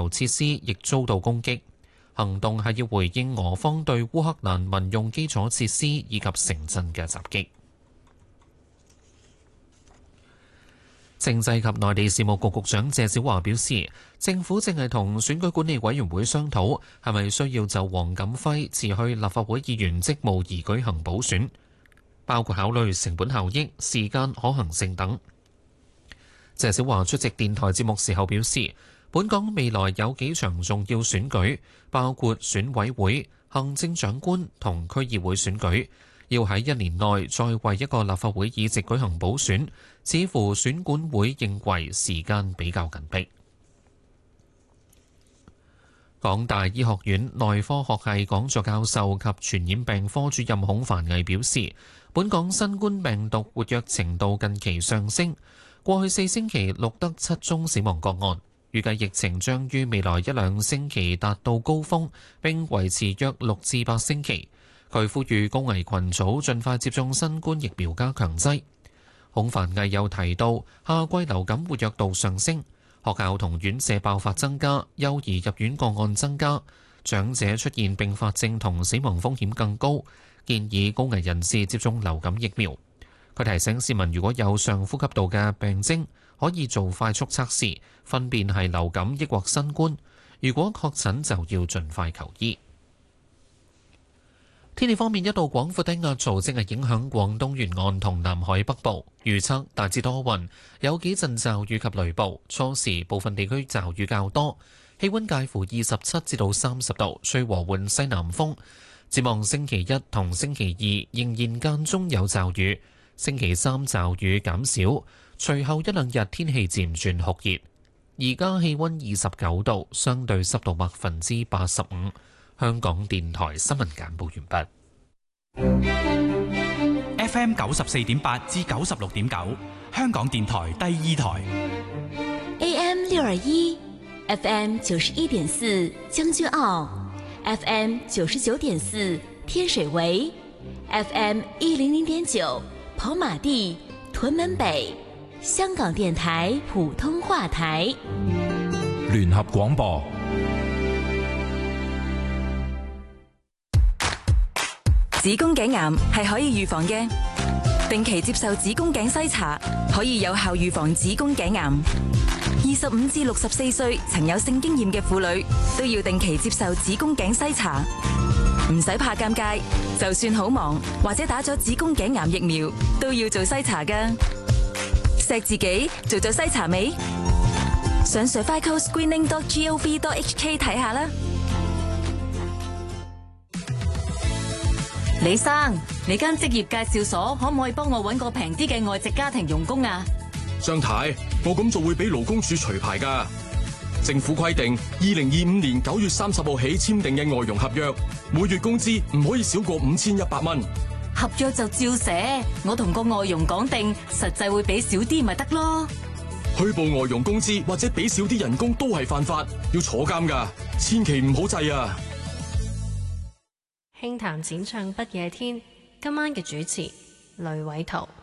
流設施亦遭到攻擊。行動係要回應俄方對烏克蘭民用基礎設施以及城鎮嘅襲擊。政制及內地事務局局長謝小華表示，政府正係同選舉管理委員會商討，係咪需要就黃錦輝辭去立法會議員職務而舉行補選，包括考慮成本效益、時間可行性等。謝小華出席電台節目時候表示，本港未來有幾場重要選舉，包括選委會、行政長官同區議會選舉，要喺1年內再為一個立法會議席舉行補選，似乎選管會認為時間比較緊迫。港大醫學院內科學系講座教授及傳染病科主任孔繁毅表示，本港新冠病毒活躍程度近期上升，過去4星期錄得7宗死亡個案，預計疫情將於未來1-2星期達到高峰，並維持約6至8星期。佢呼籲高危群組盡快接種新冠疫苗加強劑。孔繁毅又提到，夏季流感活躍度上升，學校同院舍爆發增加，幼兒入院個案增加，長者出現併發症同死亡風險更高，建議高危人士接種流感疫苗。佢提醒市民，如果有上呼吸道嘅病徵，可以做快速測試，分辨係流感抑或新冠。如果確診，就要盡快求醫。天氣方面，一道廣闊低壓槽正係影響廣東沿岸同南海北部，預測大致多雲，有幾陣驟雨及雷暴，初時部分地區驟雨較多，氣溫介乎27至到30度，吹和緩西南風。展望星期一同星期二仍然間中有驟雨，星期三驟雨減少，隨後1-2日天氣漸轉酷熱。而家氣溫29度，相對濕度85%。香港電台新聞簡報完畢。FM 94.8至96.9，香港電台第2台。 AM 621 ，FM 91.4將軍澳 ，FM 99.4天水圍 ，FM 100.9跑馬地、屯門北。香港電台普通話台。 聯合廣播。 子宮頸癌係可以預防嘅，定期接受子宮頸篩查可以有效預防子宮頸癌。25至64歲曾有性經驗嘅婦女都要定期接受子宮頸篩查，唔使怕尷尬，就算好忙或者打咗子宮頸癌疫苗都要做篩查㗎。錫自己做咗篩查未？上 cervicalscreening.gov.hk 睇下啦。 李生，你間職業介紹所可唔可以幫我搵個平啲嘅外籍家庭傭工啊？ 張太，我咁做會俾勞工處除牌㗎。政府規定，2025年9月30號起簽訂嘅外傭合約，每月工資唔可以少過5100蚊。 合約就照寫，我同個外傭講定，實際會俾少啲咪得咯。 虛報外傭工資或者俾少啲人工都係犯法，要坐監㗎，千祈唔好制啊！ 輕談淺唱不夜天，今晚嘅主持雷偉圖。